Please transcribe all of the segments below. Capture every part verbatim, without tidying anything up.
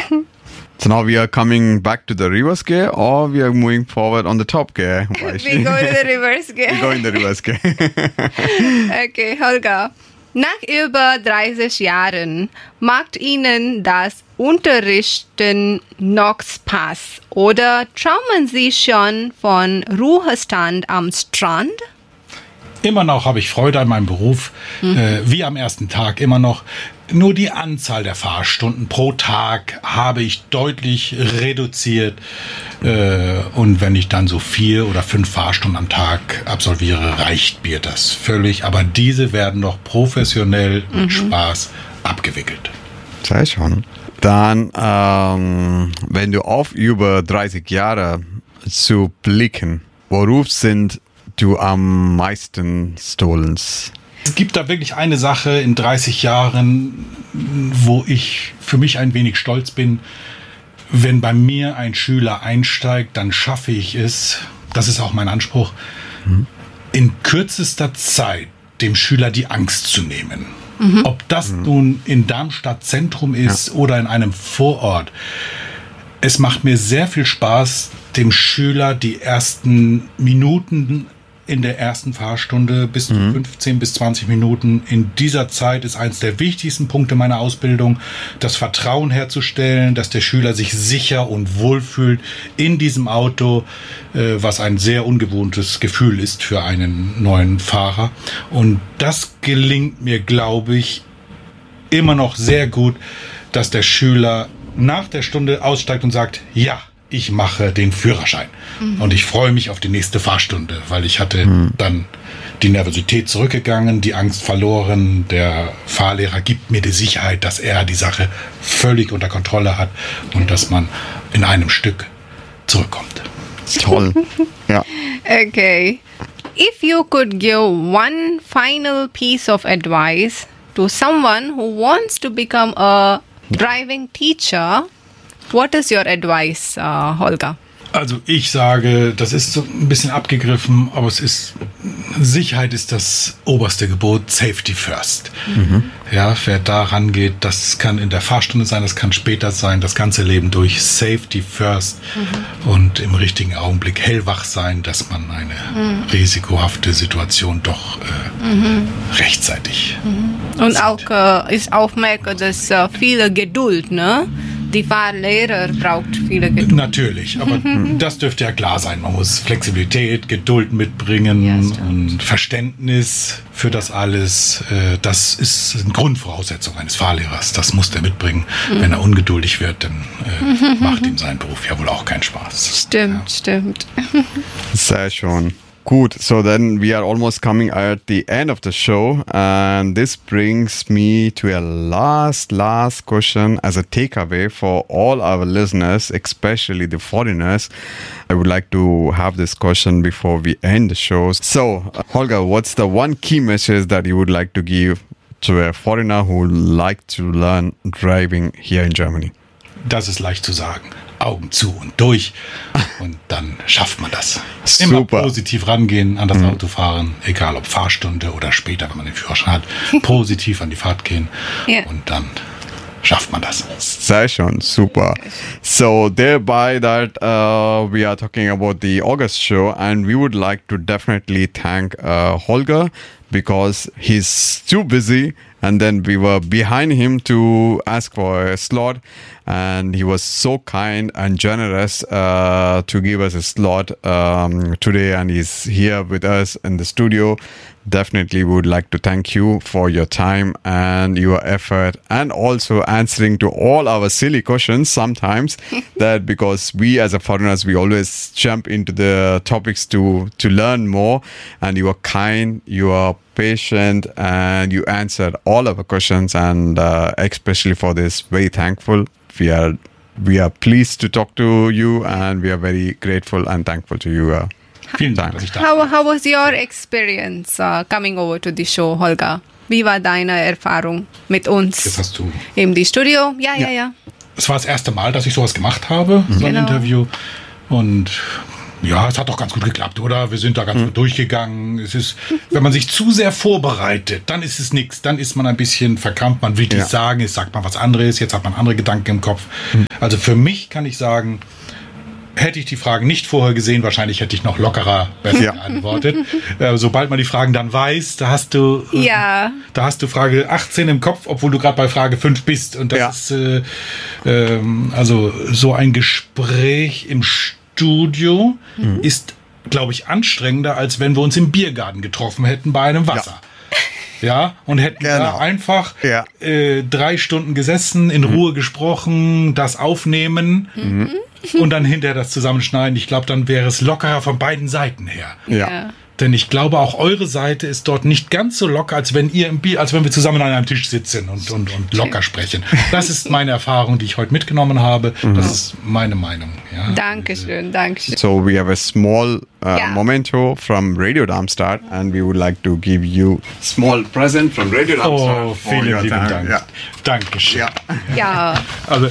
So now we are coming back to the reverse gear, or we are moving forward on the top gear? We go to the reverse gear. We go in the reverse gear. Okay, Holger. Nach über dreißig Jahren macht Ihnen das Unterrichten noch Spaß? Oder träumen Sie schon von Ruhestand am Strand? Immer noch habe ich Freude an meinem Beruf, mhm. äh, wie am ersten Tag immer noch. Nur die Anzahl der Fahrstunden pro Tag habe ich deutlich reduziert. Äh, und wenn ich dann so vier oder fünf Fahrstunden am Tag absolviere, reicht mir das völlig. Aber diese werden noch professionell mit mhm. Spaß abgewickelt. Sehr schön. Dann, ähm, wenn du auf über dreißig Jahre zu blicken, worauf sind du am meisten stolz? Es gibt da wirklich eine Sache in dreißig Jahren, wo ich für mich ein wenig stolz bin. Wenn bei mir ein Schüler einsteigt, dann schaffe ich es, das ist auch mein Anspruch, mhm. in kürzester Zeit dem Schüler die Angst zu nehmen. Mhm. Ob das mhm. nun in Darmstadt Zentrum ist ja. oder in einem Vorort. Es macht mir sehr viel Spaß, dem Schüler die ersten Minuten in der ersten Fahrstunde bis zu mhm. fünfzehn bis zwanzig Minuten. In dieser Zeit ist eines der wichtigsten Punkte meiner Ausbildung, das Vertrauen herzustellen, dass der Schüler sich sicher und wohl fühlt in diesem Auto, äh, was ein sehr ungewohntes Gefühl ist für einen neuen Fahrer. Und das gelingt mir, glaube ich, immer noch sehr gut, dass der Schüler nach der Stunde aussteigt und sagt, ja, ich mache den Führerschein. Mhm. Und ich freue mich auf die nächste Fahrstunde, weil ich hatte mhm. dann die Nervosität zurückgegangen, die Angst verloren. Der Fahrlehrer gibt mir die Sicherheit, dass er die Sache völlig unter Kontrolle hat und dass man in einem Stück zurückkommt. Toll. Ja. Okay. If you could give one final piece of advice to someone who wants to become a driving teacher, what is your advice, uh, Holger? Also ich sage, das ist so ein bisschen abgegriffen, aber es ist, Sicherheit ist das oberste Gebot, Safety first. Mhm. Ja, wer da rangeht, das kann in der Fahrstunde sein, das kann später sein, das ganze Leben durch, Safety first mhm. und im richtigen Augenblick hellwach sein, dass man eine mhm. risikohafte Situation doch äh, mhm. rechtzeitig mhm. Und sieht. Auch äh, ist auch merke, dass äh, viele Geduld, ne? Die Fahrlehrer braucht viele Geduld. Natürlich, aber das dürfte ja klar sein. Man muss Flexibilität, Geduld mitbringen ja, und Verständnis für das alles. Das ist eine Grundvoraussetzung eines Fahrlehrers. Das muss der mitbringen. Mhm. Wenn er ungeduldig wird, dann äh, macht ihm sein Beruf ja wohl auch keinen Spaß. Stimmt, ja. stimmt. Sehr schön. Good. So then we are almost coming at the end of the show, and this brings me to a last, last question as a takeaway for all our listeners, especially the foreigners. I would like to have this question before we end the show. So, uh, Holger, what's the one key message that you would like to give to a foreigner who would like to learn driving here in Germany? Das ist leicht zu sagen. Augen zu und durch und dann schafft man das. Immer Super. Positiv rangehen an das mhm. Autofahren, egal ob Fahrstunde oder später, wenn man den Führerschein hat, positiv an die Fahrt gehen yeah. und dann schafft man das. Sehr schön, super. So thereby that uh, we are talking about the August show, and we would like to definitely thank uh, Holger because he's too busy, and then we were behind him to ask for a slot, and he was so kind and generous uh, to give us a slot um, today, and he's here with us in the studio. Definitely would like to thank you for your time and your effort, and also answering to all our silly questions sometimes that because we as a foreigners, we always jump into the topics to, to learn more, and you are kind, you are patient, and you answered all of our questions, and uh, especially for this, very thankful. We are, we are pleased to talk to you, and we are very grateful and thankful to you. Uh, Vielen Dank, dass ich da how, how was your experience uh, coming over to the show, Holger? Wie war deine Erfahrung mit uns Jetzt hast du im die Studio? Ja, ja, ja. Es war das erste Mal, dass ich sowas gemacht habe, so ein genau. Interview. Und Ja, es hat doch ganz gut geklappt, oder? Wir sind da ganz gut durchgegangen. Es ist, wenn man sich zu sehr vorbereitet, dann ist es nichts. Dann ist man ein bisschen verkrampft. Man will nicht Ja. sagen, jetzt sagt man was anderes, jetzt hat man andere Gedanken im Kopf. Also für mich kann ich sagen, hätte ich die Fragen nicht vorher gesehen, wahrscheinlich hätte ich noch lockerer besser Ja. geantwortet. Äh, sobald man die Fragen dann weiß, da hast du, äh, Ja. da hast du Frage achtzehn im Kopf, obwohl du gerade bei Frage fünf bist. Und das Ja. ist äh, ähm, also so ein Gespräch im Studio ist, glaube ich, anstrengender, als wenn wir uns im Biergarten getroffen hätten bei einem Wasser. Ja, und hätten Genau. da einfach Ja. äh, drei Stunden gesessen, in Ruhe gesprochen, das aufnehmen und dann hinterher das zusammenschneiden. Ich glaube, dann wäre es lockerer von beiden Seiten her. Ja. Denn ich glaube, auch eure Seite ist dort nicht ganz so locker, als wenn ihr im Bier, als wenn wir zusammen an einem Tisch sitzen und, und, und locker sprechen. Das ist meine Erfahrung, die ich heute mitgenommen habe. Das ist meine Meinung. Ja. Dankeschön, Dankeschön. So we have a small uh, Yeah. memento from Radio Darmstadt, and we would like to give you small present from Radio Darmstadt. Oh, for vielen your lieben time. Dank. Yeah. Dankeschön. Yeah. Yeah. Also,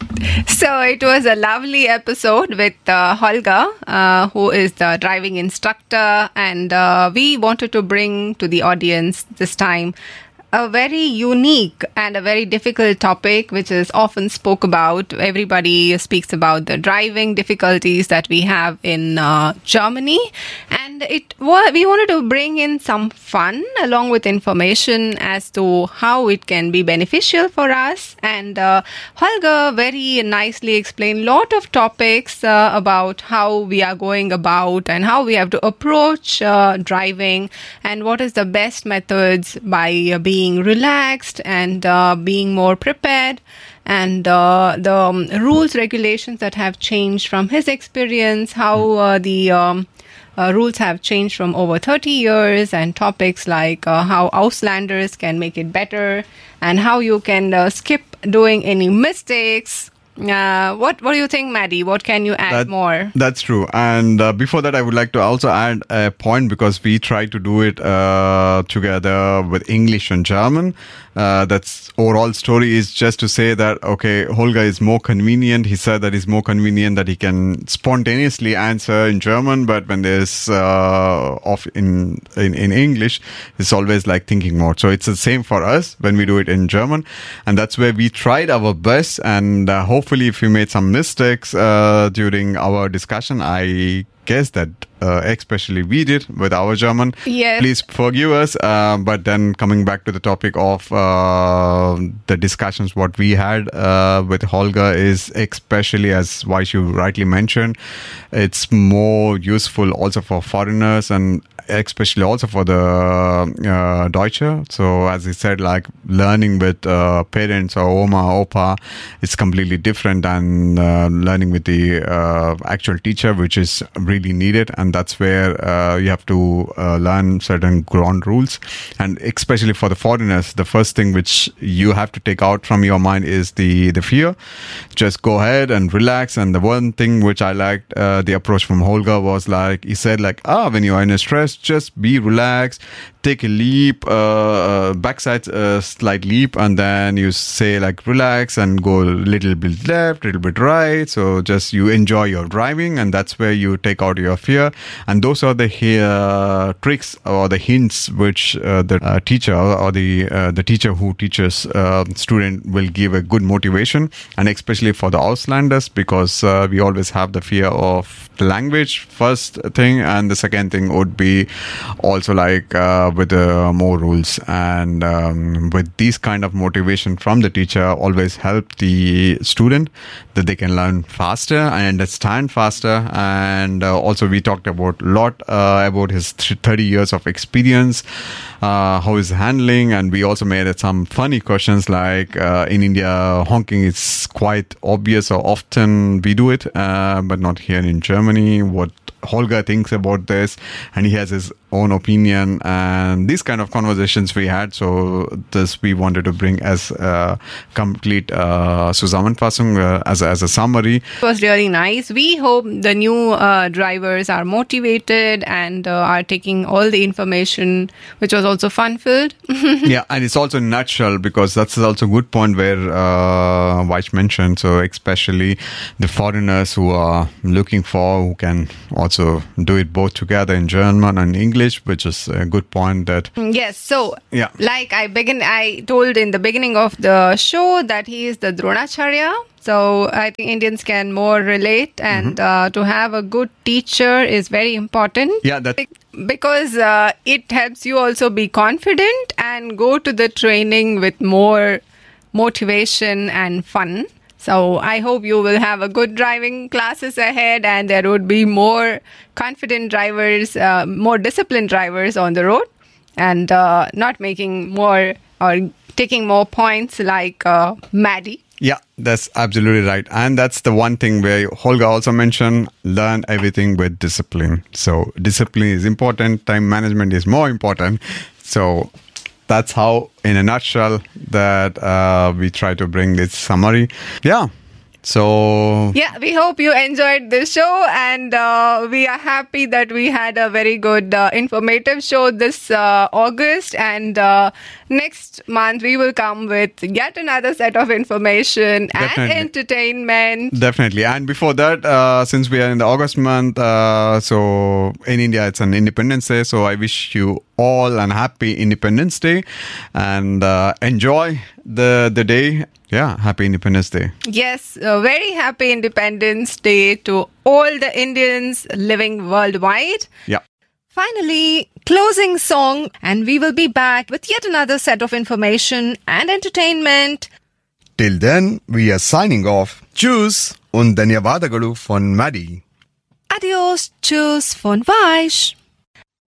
So it was a lovely episode with uh, Holger, uh, who is the driving instructor, and uh, we wanted to bring to the audience this time a very unique and a very difficult topic, which is often spoke about. Everybody speaks about the driving difficulties that we have in uh, Germany, and it wa- we wanted to bring in some fun along with information as to how it can be beneficial for us. And uh, Holger very nicely explained lot of topics uh, about how we are going about and how we have to approach uh, driving and what is the best methods by uh, being relaxed and uh, being more prepared, and uh, the um, rules regulations that have changed from his experience, how uh, the um, uh, rules have changed from over thirty years, and topics like uh, how Auslanders can make it better and how you can uh, skip doing any mistakes. Uh, what what do you think, Maddie? What can you add That- more? That's true. And uh, before that, I would like to also add a point, because we try to do it uh, together with English and German. Uh, that's overall story is just to say that, okay, Holger is more convenient. He said that it's more convenient that he can spontaneously answer in German, but when there's uh, off in, in in English, it's always like thinking more. So it's the same for us when we do it in German, and that's where we tried our best. And uh, hopefully, if we made some mistakes uh, during our discussion, I guess that uh, especially we did with our German. Yes. Please forgive us. Uh, but then coming back to the topic of uh, the discussions, what we had uh, with Holger is, especially as Vaishu rightly mentioned, it's more useful also for foreigners and especially also for the uh, Deutsche. So as he said, like learning with uh, parents or Oma, Opa, it's completely different than uh, learning with the uh, actual teacher, which is really needed. And that's where uh, you have to uh, learn certain ground rules. And especially for the foreigners, the first thing which you have to take out from your mind is the, the fear. Just go ahead and relax. And the one thing which I liked, uh, the approach from Holger was like, he said like, ah, when you are in a stress, just be relaxed, take a leap, uh, uh, backside uh, slight leap, and then you say like relax and go a little bit left, a little bit right. So just you enjoy your driving, and that's where you take out your fear. And those are the uh, tricks or the hints which uh, the uh, teacher or the uh, the teacher who teaches uh, student will give a good motivation, and especially for the Auslanders, because uh, we always have the fear of the language first thing, and the second thing would be also like uh, with uh, more rules. And um, with these kind of motivation from the teacher always help the student that they can learn faster and understand faster. And uh, also we talked about a lot uh, about his thirty years of experience, uh, how he's handling, and we also made some funny questions like uh, in India honking is quite obvious, or often we do it, uh, but not here in Germany. What Holger thinks about this, and he has his own opinion. And and these kind of conversations we had. So this we wanted to bring as a complete uh, Zusammenfassung, uh, as, a, as a summary. It was really nice. We hope the new uh, drivers are motivated and uh, are taking all the information, which was also fun-filled. Yeah, and it's also in a nutshell, because that's also a good point where uh, Vaich mentioned. So especially the foreigners who are looking for, who can also do it both together in German and English, which is a good point that... Yes, so Yeah. like I begin, I told in the beginning of the show that he is the Dronacharya. So I think Indians can more relate, and Mm-hmm. uh, to have a good teacher is very important. Yeah, that... Because uh, it helps you also be confident and go to the training with more motivation and fun. So I hope you will have a good driving classes ahead, and there would be more confident drivers, uh, more disciplined drivers on the road, and uh, not making more or taking more points like uh, Maddie. Yeah, that's absolutely right. And that's the one thing where Holger also mentioned, learn everything with discipline. So discipline is important. Time management is more important. So that's how, in a nutshell, that uh, we try to bring this summary. Yeah. So Yeah, we hope you enjoyed this show, and uh, we are happy that we had a very good uh, informative show this uh, August, and uh, next month we will come with yet another set of information Definitely. and entertainment. definitely. And before that, uh, since we are in the August month, uh, so in India it's an Independence Day. So I wish you all an happy Independence Day, and uh, enjoy the the day. Yeah, happy Independence Day. Yes, a very happy Independence Day to all the Indians living worldwide. Yeah. Finally, closing song, and we will be back with yet another set of information and entertainment. Till then, we are signing off. Tschüss und ಧನ್ಯವಾದಗಳು von Maddie. Adios, tschüss von Weich.